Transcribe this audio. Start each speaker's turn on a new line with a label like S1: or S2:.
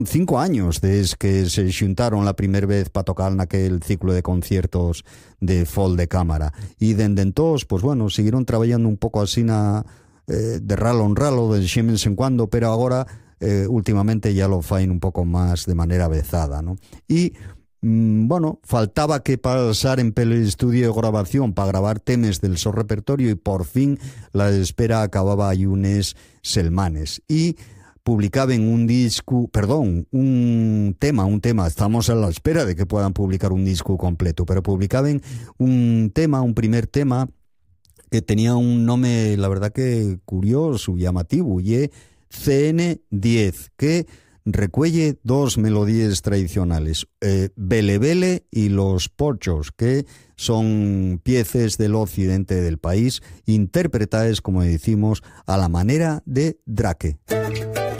S1: 5 años desde que se xuntaron la primer vez para tocar naquel ciclo de conciertos de Fol de Cámara. Y dende entós, pues bueno, siguieron traballando un pouco así de ralo en ralo, de xemes en cuando, pero agora últimamente ya lo fain un pouco máis de maneira vezada, ¿no? Y bueno, faltaba que pasaren pel estudio de grabación para gravar temes del so repertorio y por fin la espera acababa hai unes selmanes. Y publicaban un tema, estamos a la espera de que puedan publicar un disco completo, pero publicaban un primer tema que tenía un nombre, la verdad que curioso, llamativo, y CN10, que recuelle dos melodías tradicionales, Bele Bele y Los Porchos, que son piezas del occidente del país, interpretadas, como decimos, a la manera de Drake.